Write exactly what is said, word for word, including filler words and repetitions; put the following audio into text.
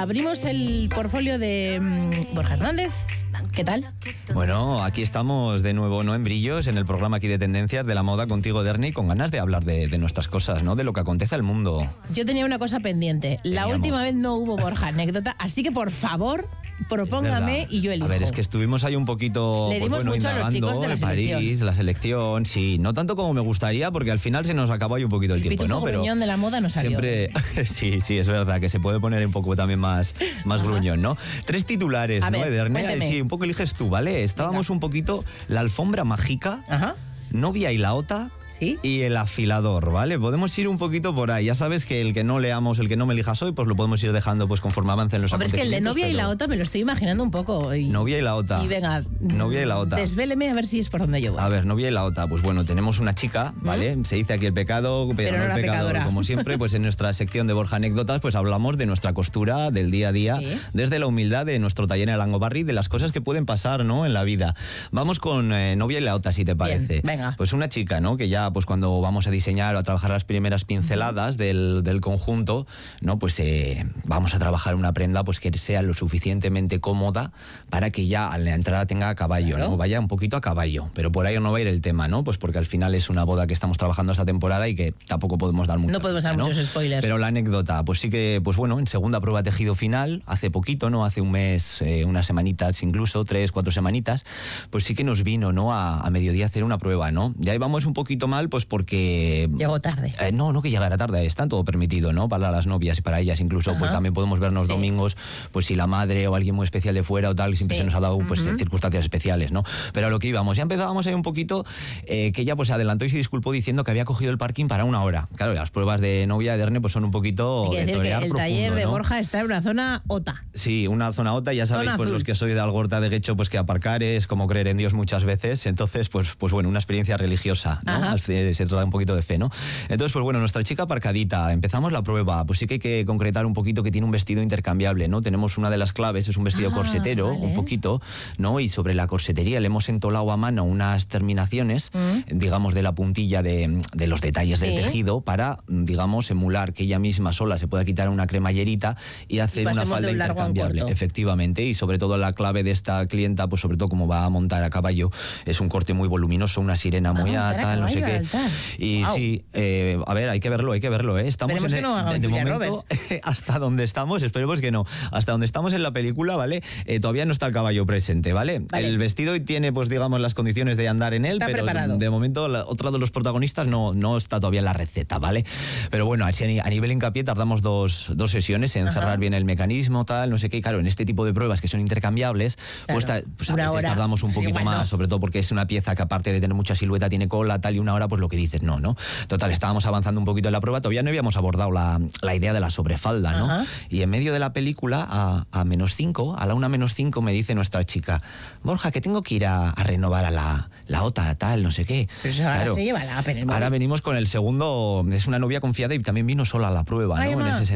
abrimos el portfolio de um, Borja Hernández. ¿Qué tal? Bueno, aquí estamos de nuevo, ¿no? En Brillos, en el programa aquí de Tendencias de la Moda contigo, Derni, con ganas de hablar de, de nuestras cosas, ¿no? De lo que acontece al mundo. Yo tenía una cosa pendiente. La Teníamos. última vez no hubo Borja Anécdota, así que por favor, propóngame y yo elijo. A ver, es que estuvimos ahí un poquito... Le dimos pues, bueno, mucho a los chicos de la París, selección. la selección, sí. No tanto como me gustaría, porque al final se nos acabó ahí un poquito el, el tiempo, ¿no? Pero de la moda no salió. Siempre... sí, sí, es verdad, que se puede poner un poco también más, más gruñón, ¿no? Tres titulares, a ¿no? Ver, Ederné, sí, un poco eliges tú, ¿vale? Estábamos Venga. un poquito... La alfombra mágica, Ajá. Novia y la Ota... ¿Sí? Y el afilador, ¿vale? Podemos ir un poquito por ahí. Ya sabes que el que no leamos, el que no me elijas hoy, pues lo podemos ir dejando pues conforme avancen los Hombre, acontecimientos. Es que el de Novia pero... y la Ota me lo estoy imaginando un poco. Y... Novia y la Ota. Y venga, Novia y la Ota. Desvéleme a ver si es por donde yo voy. A ver, Novia y la Ota. Pues bueno, tenemos una chica, ¿vale? ¿Mm? Se dice aquí el pecado, pero, pero no, no el pecador. Pecadora. Como siempre, pues en nuestra sección de Borja Anécdotas, pues hablamos de nuestra costura del día a día, ¿sí? Desde la humildad de nuestro taller en el Langobarri, de las cosas que pueden pasar, ¿no? En la vida. Vamos con eh, Novia y la Ota, si te parece. Bien, venga. Pues una chica, ¿no? Que ya, pues cuando vamos a diseñar o a trabajar las primeras pinceladas del, del conjunto, ¿no? Pues eh, vamos a trabajar una prenda pues que sea lo suficientemente cómoda para que ya a la entrada tenga a caballo, claro. ¿no? Vaya un poquito a caballo, pero por ahí no va a ir el tema, ¿no? Pues porque al final es una boda que estamos trabajando esta temporada y que tampoco podemos dar mucho. No podemos dar ¿no? muchos spoilers. Pero la anécdota, pues sí que, pues bueno, en segunda prueba tejido final, hace poquito, ¿no? Hace un mes, eh, unas semanitas incluso, tres, cuatro semanitas, pues sí que nos vino, ¿no? A, a mediodía hacer una prueba, ¿no? Y ahí vamos un poquito mal, pues porque... Llegó tarde. Eh, no, no que llegara tarde, está todo permitido, ¿no? Para las novias y para ellas incluso, Ajá. pues también podemos vernos sí. domingos, pues si la madre o alguien muy especial de fuera o tal, siempre sí. se nos ha dado pues uh-huh. circunstancias especiales, ¿no? Pero a lo que íbamos, ya empezábamos ahí un poquito, eh, que ella pues se adelantó y se disculpó diciendo que había cogido el parking para una hora. Claro, las pruebas de Novia de Erne pues son un poquito de torear profundo, el taller de ¿no? Borja está en una zona Ota. Sí, una zona Ota, ya sabéis, zona pues azul. Los que soy de Algorta de Guecho, pues que aparcar es como creer en Dios muchas veces, entonces pues, pues bueno, una experiencia religiosa, ¿no? Se, se trata un poquito de fe, ¿no? Entonces, pues bueno, nuestra chica aparcadita, empezamos la prueba, pues sí que hay que concretar un poquito que tiene un vestido intercambiable, ¿no? Tenemos una de las claves, es un vestido ah, corsetero, vale. un poquito, ¿no? Y sobre la corsetería le hemos entolado a mano unas terminaciones, mm. digamos, de la puntilla de, de los detalles sí. del tejido para, digamos, emular que ella misma sola se pueda quitar una cremallerita y hacer y una falda intercambiable. Efectivamente, y sobre todo la clave de esta clienta, pues sobre todo como va a montar a caballo, es un corte muy voluminoso, una sirena muy ah, a tal, no sé qué. Y wow. sí, eh, a ver, hay que verlo, hay que verlo, ¿eh? Estamos en que no el, de, de momento hasta donde estamos, esperemos que no, hasta donde estamos en la película, ¿vale? Eh, todavía no está el caballo presente, ¿vale? ¿vale? El vestido tiene, pues digamos, las condiciones de andar en él, está pero preparado. De momento la, otro de los protagonistas no, no está todavía en la receta, ¿vale? Pero bueno, a nivel hincapié tardamos dos, dos sesiones en Ajá. cerrar bien el mecanismo, tal, no sé qué. Claro, en este tipo de pruebas que son intercambiables, claro. pues, ta, pues a veces hora. tardamos un poquito sí, bueno. más, sobre todo porque es una pieza que aparte de tener mucha silueta tiene cola, tal, y una hora, pues lo que dices, no, ¿no? Total, estábamos avanzando un poquito en la prueba, todavía no habíamos abordado la, la idea de la sobrefalda, ¿no? Ajá. Y en medio de la película, a, a menos cinco, a la una menos cinco, me dice nuestra chica, Borja, que tengo que ir a, a renovar a la, la Ota, tal, no sé qué. Pero eso ahora claro, se lleva la pena. Ahora venimos con el segundo, es una novia confiada y también vino sola a la prueba, Ay, ¿no? En ese